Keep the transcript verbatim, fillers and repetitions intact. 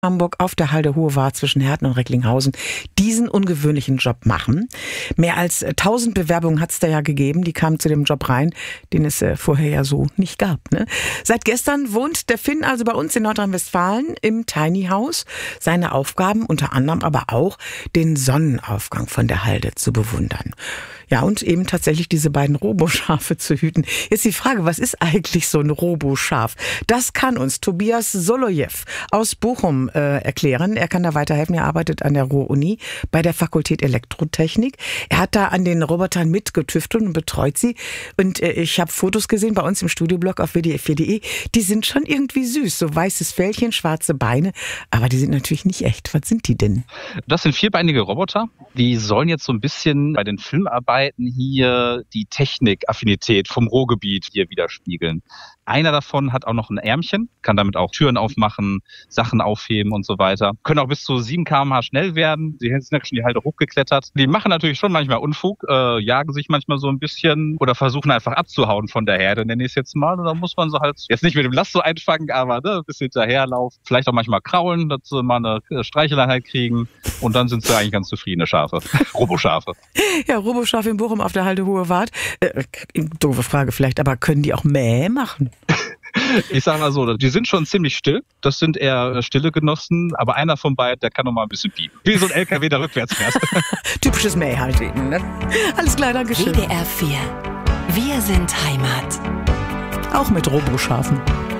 Hamburg auf der Halde Hohe Wart zwischen Herten und Recklinghausen diesen ungewöhnlichen Job machen. Mehr als tausend Bewerbungen hat es da ja gegeben, die kamen zu dem Job rein, den es äh, vorher ja so nicht gab. Ne? Seit gestern wohnt der Finn also bei uns in Nordrhein-Westfalen im Tiny House. Seine Aufgaben unter anderem aber auch, den Sonnenaufgang von der Halde zu bewundern. Ja, und eben tatsächlich diese beiden Roboschafe zu hüten. Jetzt die Frage, was ist eigentlich so ein Roboschaf? Das kann uns Tobias Solojew aus Bochum äh, erklären. Er kann da weiterhelfen. Er arbeitet an der Ruhr-Uni bei der Fakultät Elektrotechnik. Er hat da an den Robotern mitgetüftelt und betreut sie. Und äh, ich habe Fotos gesehen bei uns im Studioblog auf w d f vier punkt de. Die sind schon irgendwie süß. So weißes Fellchen, schwarze Beine. Aber die sind natürlich nicht echt. Was sind die denn? Das sind vierbeinige Roboter. Die sollen jetzt so ein bisschen bei den Filmarbeiten hier die Technikaffinität vom Ruhrgebiet hier widerspiegeln. Einer davon hat auch noch ein Ärmchen, kann damit auch Türen aufmachen, Sachen aufheben und so weiter. Können auch bis zu sieben Kilometer pro Stunde schnell werden. Die sind ja schon die Halde hochgeklettert. Die machen natürlich schon manchmal Unfug, äh, jagen sich manchmal so ein bisschen oder versuchen einfach abzuhauen von der Herde, nenne ich es jetzt mal. Und dann muss man so halt jetzt nicht mit dem Lasso einfangen, aber ne, ein bisschen hinterherlaufen. Vielleicht auch manchmal kraulen, dass sie mal eine Streicheleinheit kriegen. Und dann sind sie eigentlich ganz zufriedene Schafe. Roboschafe. Ja, Roboschafe in Bochum auf der Halde Hohe Wart. Äh, doofe Frage vielleicht, aber können die auch Mäh machen? Ich sage mal so, die sind schon ziemlich still. Das sind eher stille Genossen, aber einer von beiden, der kann noch mal ein bisschen piepen. Wie so ein L K W, der rückwärts fährt. Typisches Mäh halt eben, ne? Alles klar, danke schön. W D R vier. Wir sind Heimat. Auch mit Roboschafen.